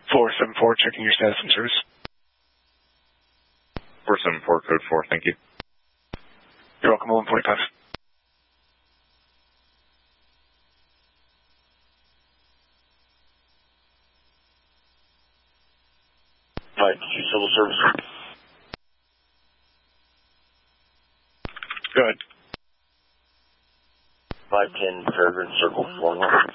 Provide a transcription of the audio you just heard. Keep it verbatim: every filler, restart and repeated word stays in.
four seven four, checking your status and service. four seven four, code four, thank you. You're welcome, one forty-five. Alright, civil service. Go ahead. five ten Peregrine Circle, four one.